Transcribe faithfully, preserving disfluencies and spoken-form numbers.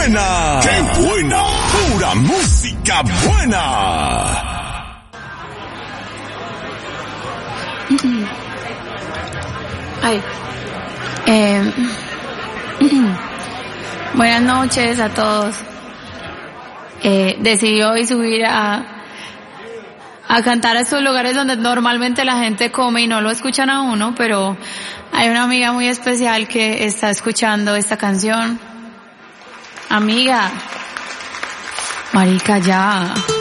buena! ¡Qué buena! ¡Pura música buena! Ay. Eh, buenas noches a todos. Eh, decidí hoy subir a a cantar a estos lugares donde normalmente la gente come y no lo escuchan a uno, pero hay una amiga muy especial que está escuchando esta canción. Amiga, marica, ya.